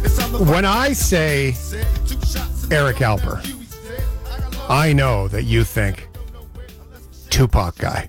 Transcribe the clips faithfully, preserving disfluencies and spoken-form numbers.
When I say Eric Alper, I know that you think Tupac guy.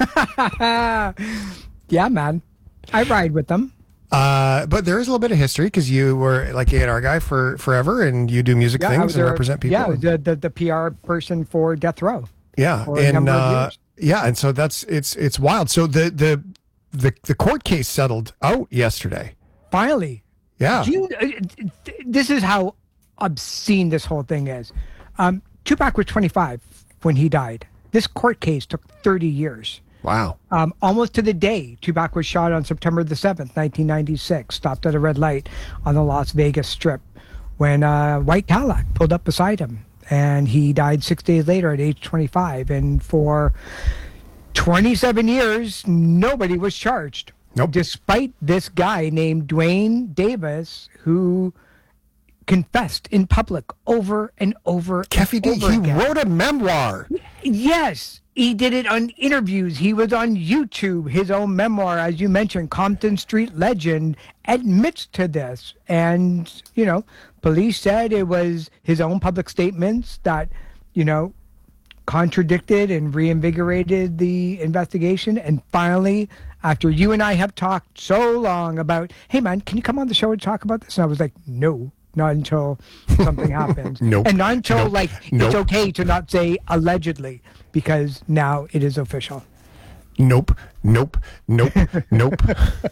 Yeah, man. I ride with them. Uh, but there is a little bit of history because you were like A and R guy for forever, and you do music Yeah, I things was and a- represent people. Yeah, I was the, the, the P R person for Death Row. Yeah, for a and number of uh, years. yeah, and so that's it's it's wild. So the the the the court case settled out yesterday. Finally. Yeah, Do you, uh, this is how obscene this whole thing is. Um, Tupac was twenty-five when he died. This court case took thirty years. wow. Um, almost to the day, Tupac was shot on September the seventh, nineteen ninety-six, stopped at a red light on the Las Vegas Strip when a white Cadillac pulled up beside him. And he died six days later at age twenty-five. And for twenty-seven years, nobody was charged. Nope. Despite this guy named Dwayne Davis, who confessed in public over and over Keffy and D, over he again. wrote a memoir. Yes, he did it on interviews. He was on YouTube. His own memoir, as you mentioned, Compton Street Legend, admits to this. And, you know, police said it was his own public statements that, you know, contradicted and reinvigorated the investigation. And finally, after you and I have talked so long about, hey, man, can you come on the show and talk about this? And I was like, no. Not until something happens. Nope. And not until, Nope. like, Nope. it's okay to not say allegedly, because now it is official. Nope, nope, nope, nope.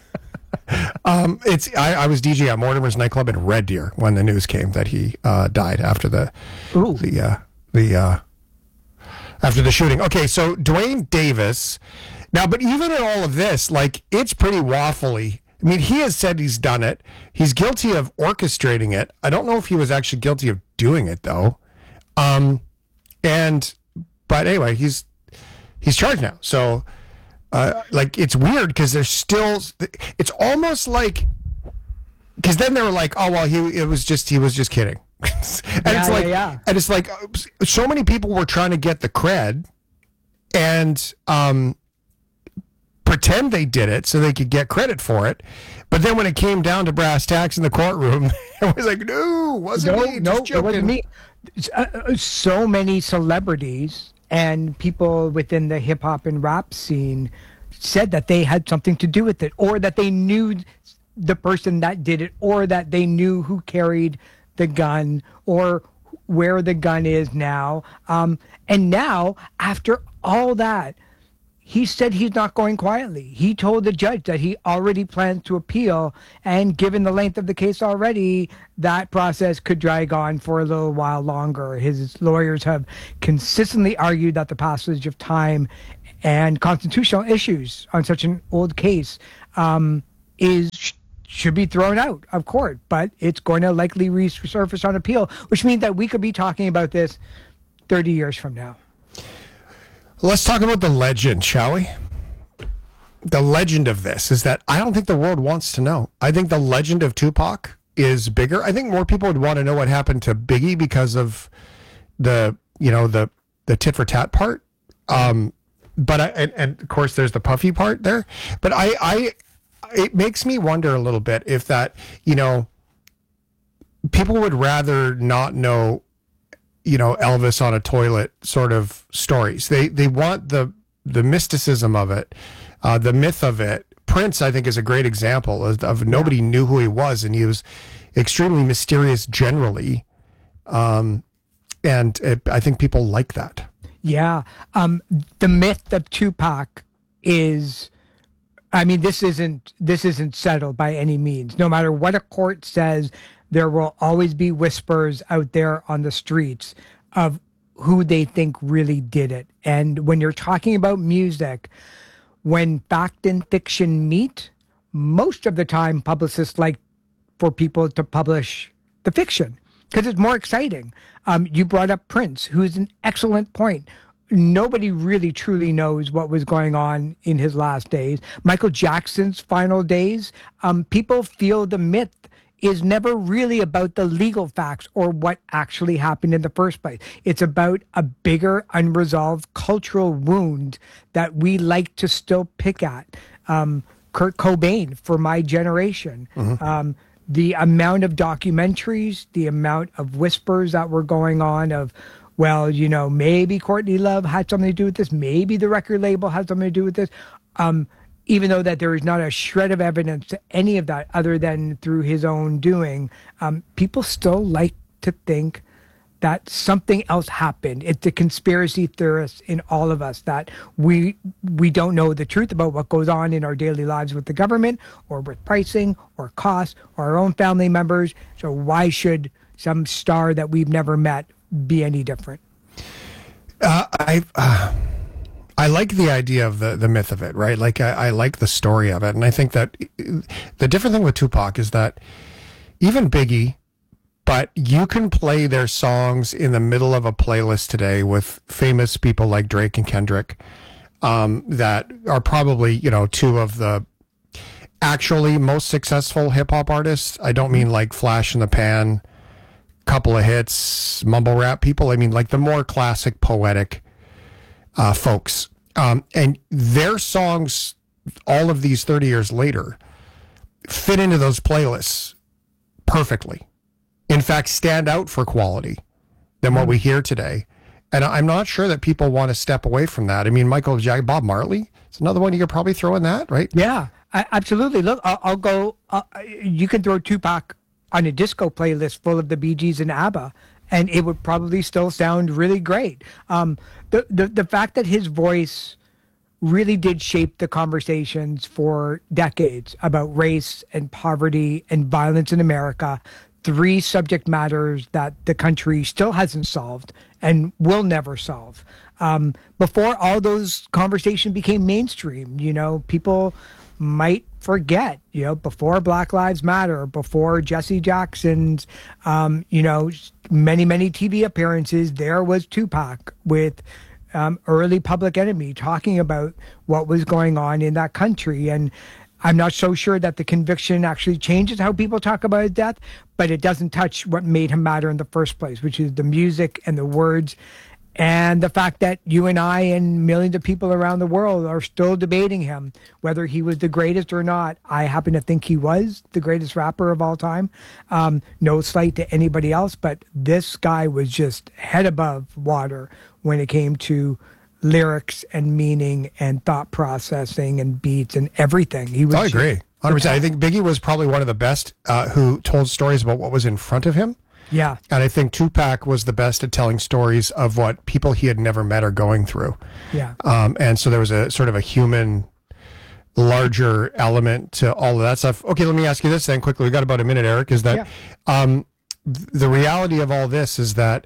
Um, it's I, I was DJing at Mortimer's nightclub in Red Deer when the news came that he uh, died after the Ooh. the uh, the uh, after the shooting. Okay, so Dwayne Davis. Now, but even in all of this, like, it's pretty waffly. I mean, he has said he's done it. He's guilty of orchestrating it. I don't know if he was actually guilty of doing it, though. Um, and, but anyway, he's he's charged now. So, uh, like, it's weird because there's still, it's almost like, because then they were like, oh, well, he it was just, he was just kidding. and Yeah, it's like, yeah, yeah. and it's like, so many people were trying to get the cred and, um, pretend they did it so they could get credit for it, but then when it came down to brass tacks in the courtroom, it was like, no, wasn't No, me, no, just it wasn't joking. me. Uh, uh, So many celebrities and people within the hip hop and rap scene said that they had something to do with it, or that they knew the person that did it, or that they knew who carried the gun, or where the gun is now. Um, and now, after all that, he said he's not going quietly. He told the judge that he already plans to appeal, and given the length of the case already, that process could drag on for a little while longer. His lawyers have consistently argued that the passage of time and constitutional issues on such an old case um, is should be thrown out of court, but it's going to likely resurface on appeal, which means that we could be talking about this thirty years from now. Let's talk about the legend, shall we? The legend of this is that I don't think the world wants to know. I think the legend of Tupac is bigger. I think more people would want to know what happened to Biggie because of the, you know, the the tit for tat part. Um, but I, and, and of course there's the Puffy part there. But I, I, it makes me wonder a little bit if that, you know, people would rather not know, you know, Elvis on a toilet sort of stories. They they want the the mysticism of it, uh, the myth of it. Prince, I think, is a great example of, of nobody yeah. knew who he was, and he was extremely mysterious generally. Um, and it, I think people like that. Yeah. Um, the myth of Tupac is, I mean, this isn't this isn't settled by any means. No matter what a court says, there will always be whispers out there on the streets of who they think really did it. And when you're talking about music, when fact and fiction meet, most of the time publicists like for people to publish the fiction because it's more exciting. Um, you brought up Prince, who's an excellent point. Nobody really truly knows what was going on in his last days. Michael Jackson's final days, um, people feel the myth is never really about the legal facts or what actually happened in the first place. It's about a bigger unresolved cultural wound that we like to still pick at. Um, Kurt Cobain, for my generation, mm-hmm. um, the amount of documentaries, the amount of whispers that were going on of, well, you know, maybe Courtney Love had something to do with this. Maybe the record label had something to do with this. Um, even though that there is not a shred of evidence to any of that other than through his own doing, um, people still like to think that something else happened. It's the conspiracy theorists in all of us that we we don't know the truth about what goes on in our daily lives with the government or with pricing or costs or our own family members. So why should some star that we've never met be any different? Uh, I uh, I like the idea of the, the myth of it, right? Like I, I like the story of it. And I think that the different thing with Tupac is that even Biggie, but you can play their songs in the middle of a playlist today with famous people like Drake and Kendrick, um, that are probably, you know, two of the actually most successful hip hop artists. I don't mean like flash in the pan, couple of hits, mumble rap people. I mean like the more classic poetic uh, folks. Um, and their songs, all of these thirty years later, fit into those playlists perfectly. In fact, stand out for quality than what we hear today. And I'm not sure that people want to step away from that. I mean, Michael Jackson, Bob Marley, it's another one you could probably throw in that, right? Yeah, I, absolutely. Look, I'll, I'll go, uh, you can throw Tupac on a disco playlist full of the Bee Gees and ABBA, and it would probably still sound really great. Um, the, the, the fact that his voice really did shape the conversations for decades about race and poverty and violence in America, three subject matters that the country still hasn't solved and will never solve. Um, before all those conversations became mainstream, you know, people might forget, you know, before Black Lives Matter, before Jesse Jackson's, um, you know, many, many T V appearances, there was Tupac with um, early Public Enemy talking about what was going on in that country. And I'm not so sure that the conviction actually changes how people talk about his death, but it doesn't touch what made him matter in the first place, which is the music and the words and the fact that you and I and millions of people around the world are still debating him, whether he was the greatest or not. I happen to think he was the greatest rapper of all time. Um, no slight to anybody else, but this guy was just head above water when it came to lyrics and meaning and thought processing and beats and everything. He was. I agree. one hundred percent. I think Biggie was probably one of the best uh, who told stories about what was in front of him. Yeah. And I think Tupac was the best at telling stories of what people he had never met are going through. Yeah. Um, and so there was a sort of a human, larger element to all of that stuff. Okay, let me ask you this then quickly. We got about a minute, Eric. Is that yeah. um, th- the reality of all this is that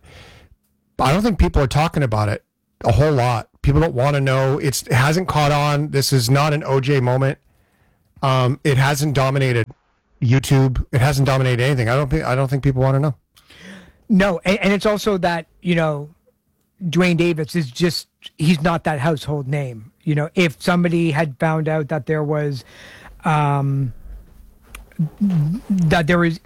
I don't think people are talking about it a whole lot. People don't want to know. It's, it hasn't caught on. This is not an O J moment. Um, it hasn't dominated YouTube. It hasn't dominated anything. I don't think. I don't think people want to know. No, and, and it's also that, you know, Dwayne Davis is just, he's not that household name. You know, if somebody had found out that there was, um, that there was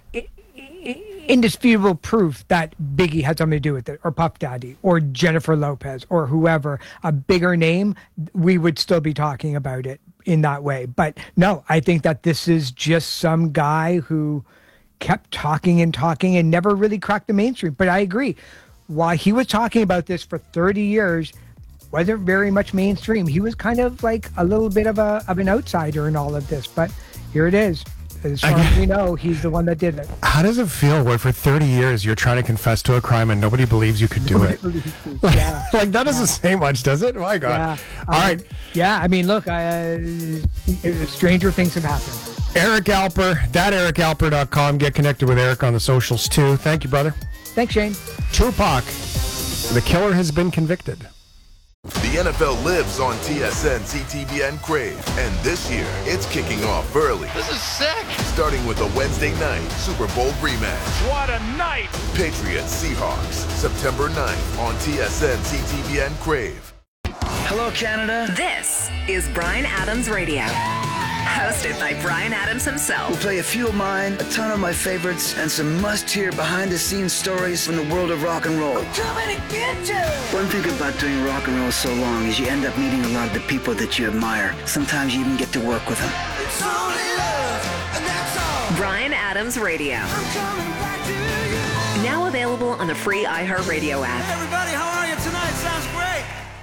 indisputable proof that Biggie had something to do with it, or Puff Daddy, or Jennifer Lopez, or whoever, a bigger name, we would still be talking about it in that way. But no, I think that this is just some guy who kept talking and talking and never really cracked the mainstream. But I agree, while he was talking about this for thirty years, wasn't very much mainstream. He was kind of like a little bit of a of an outsider in all of this. But here it is. As far as we know, he's the one that did it. How does it feel where for thirty years you're trying to confess to a crime and nobody believes you could do it? Yeah. Like, that doesn't say much, does it? My God. Yeah. All um, right. Yeah, I mean, look, uh, stranger things have happened. Eric Alper, that eric alper dot com. Get connected with Eric on the socials, too. Thank you, brother. Thanks, Shane. Tupac, the killer has been convicted. The N F L lives on T S N, C T V, and Crave. And this year, it's kicking off early. This is sick! Starting with a Wednesday night Super Bowl rematch. What a night! Patriots Seahawks, September ninth on T S N, C T V, and Crave. Hello, Canada. This is Bryan Adams Radio. Hosted by Bryan Adams himself. We'll play a few of mine, a ton of my favorites, and some must-hear behind-the-scenes stories from the world of rock and roll. I'm coming to get you! One thing about doing rock and roll so long is you end up meeting a lot of the people that you admire. Sometimes you even get to work with them. It's only love, and that's all. Bryan Adams. Adams Radio. Now available on the free iHeartRadio app. Hey everybody, how are you tonight? Sounds great.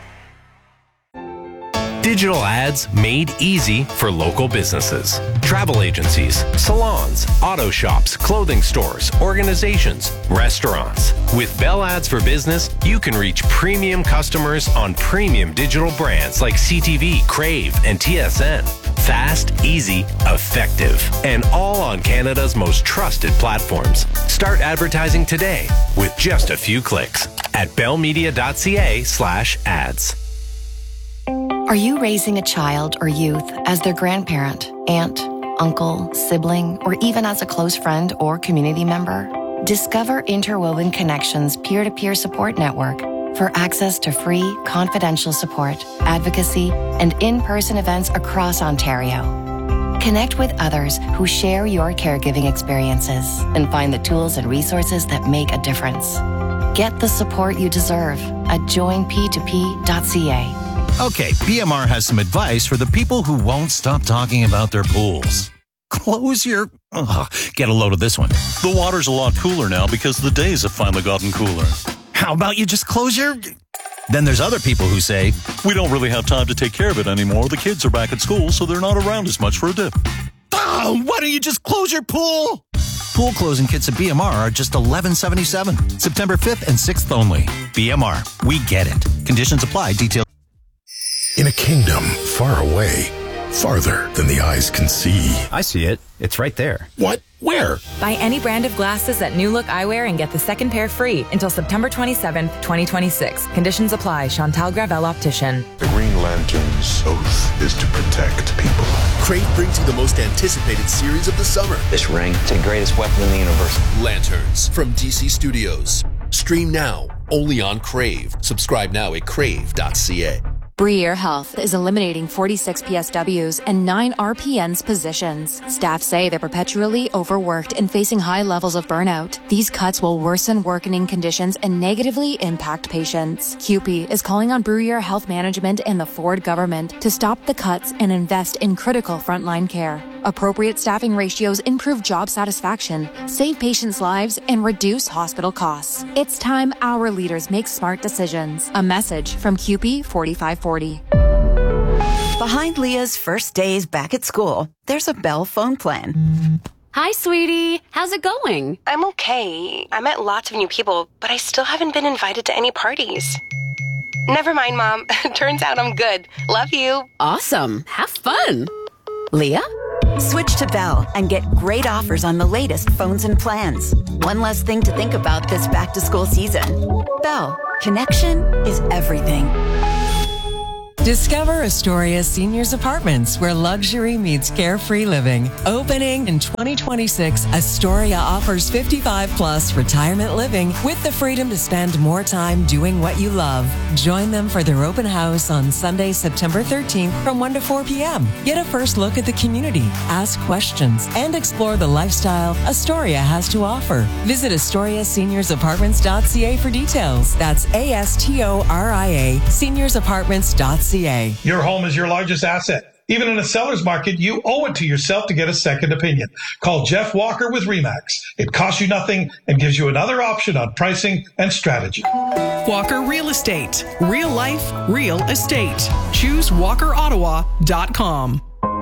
Digital ads made easy for local businesses. Travel agencies, salons, auto shops, clothing stores, organizations, restaurants. With Bell Ads for Business, you can reach premium customers on premium digital brands like C T V, Crave, and T S N. Fast, easy, effective, and all on Canada's most trusted platforms. Start advertising today with just a few clicks at bellmedia.ca slash ads. Are you raising a child or youth as their grandparent, aunt, uncle, sibling, or even as a close friend or community member? Discover Interwoven Connections peer-to-peer support network for access to free, confidential support, advocacy, and in-person events across Ontario. Connect with others who share your caregiving experiences and find the tools and resources that make a difference. Get the support you deserve at join p two p dot c a. Okay, B M R has some advice for the people who won't stop talking about their pools. Close your... Ugh, get a load of this one. The water's a lot cooler now because the days have finally gotten cooler. How about you just close your... Then there's other people who say, we don't really have time to take care of it anymore. The kids are back at school, so they're not around as much for a dip. Oh, why don't you just close your pool? Pool closing kits at B M R are just eleven seventy-seven. September fifth and sixth only. B M R, we get it. Conditions apply. Details. In a kingdom far away, farther than the eyes can see. I see it. It's right there. What? Where? Buy any brand of glasses at New Look Eyewear and get the second pair free until September twenty-seventh, twenty twenty-six. Conditions apply. Chantal Gravel Optician. The Green Lantern's oath is to protect people. Crave brings you the most anticipated series of the summer. This ring, it's the greatest weapon in the universe. Lanterns from D C Studios. Stream now, only on Crave. Subscribe now at crave dot c a. Breer Health is eliminating forty-six P S Ws and nine R P Ns positions. Staff say they're perpetually overworked and facing high levels of burnout. These cuts will worsen working conditions and negatively impact patients. C U P E is calling on Breer Health Management and the Ford government to stop the cuts and invest in critical frontline care. Appropriate staffing ratios improve job satisfaction, save patients' lives, and reduce hospital costs. It's time our leaders make smart decisions. A message from C U P E forty-five forty. Behind Leah's first days back at school, there's a Bell phone plan. Hi, sweetie. How's it going? I'm okay. I met lots of new people, but I still haven't been invited to any parties. Never mind, Mom. Turns out I'm good. Love you. Awesome. Have fun. Leah? Switch to Bell and get great offers on the latest phones and plans. One less thing to think about this back-to-school season. Bell, connection is everything. Discover Astoria Seniors Apartments, where luxury meets carefree living. Opening in twenty twenty-six, Astoria offers fifty-five plus retirement living with the freedom to spend more time doing what you love. Join them for their open house on Sunday, September thirteenth from one to four p.m. Get a first look at the community, ask questions, and explore the lifestyle Astoria has to offer. Visit Astoria Seniors Apartments dot c a for details. That's A S T O R I A, seniors apartments dot c a. Your home is your largest asset. Even in a seller's market, you owe it to yourself to get a second opinion. Call Jeff Walker with RE/MAX. It costs you nothing and gives you another option on pricing and strategy. Walker Real Estate. Real life, real estate. Choose walker ottawa dot com.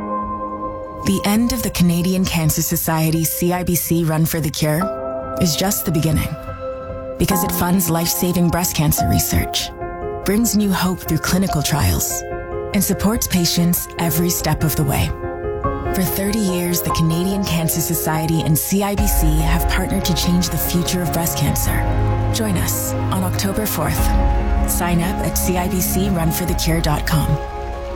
The end of the Canadian Cancer Society C I B C Run for the Cure is just the beginning. Because it funds life-saving breast cancer research, brings new hope through clinical trials, and supports patients every step of the way. For thirty years, the Canadian Cancer Society and C I B C have partnered to change the future of breast cancer. Join us on October fourth. Sign up at C I B C run for the cure dot com.